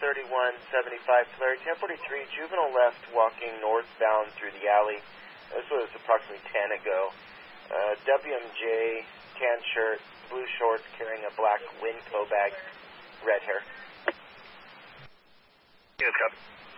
3175 Tulare, 1043, juvenile left walking northbound through the alley. This was approximately 10 ago. WMJ, tan shirt, blue shorts, carrying a black Winco bag, red hair. Yes, copy.